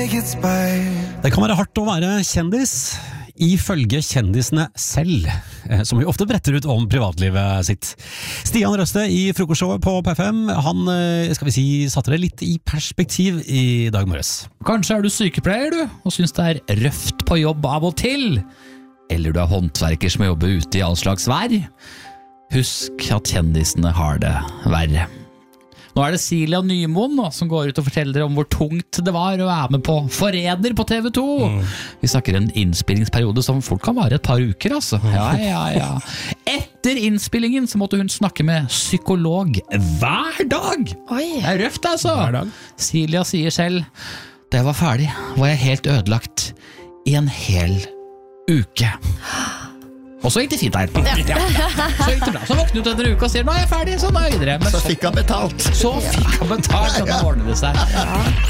Det kan være hardt å være kjendis, ifølge kjendisene selv, som jo ofte bretter ut om privatlivet sitt. Stian Røste i frokostshowet på P5, han, skal vi si, satte det litt i perspektiv i dag morges. Kanskje er du sykepleier du, og synes det er røft på jobb av og til. Eller du er håndverker som jobber ute i all slags vær. Husk at kjendisene har det verre. Nå er det Silja Nymoen som går ut og forteller om hvor tungt det var å være med på Forræder på TV 2. Vi snakker en innspillingsperiode som fort kan vare et par uker, altså. Ja. Etter innspillingen så måtte hun snakke med psykolog hver dag. Oi. Det er røft, altså. Hver dag. Silja sier selv, da jeg var ferdig, var jeg helt ødelagt i en hel uke. Og så gikk det fint her. Så gikk det bra. Så våknet hun etter uka og sier, nå er jeg ferdig, så nå er jeg videre. Men Så fikk han betalt. så fikk han betalt, og da ordnet det seg.